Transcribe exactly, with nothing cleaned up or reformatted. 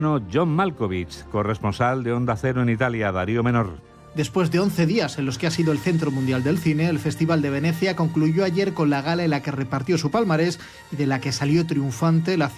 No, John Malkovich, corresponsal de Onda Cero en Italia, Darío Menor. Después de once días en los que ha sido el Centro Mundial del Cine, el Festival de Venecia concluyó ayer con la gala en la que repartió su palmarés y de la que salió triunfante la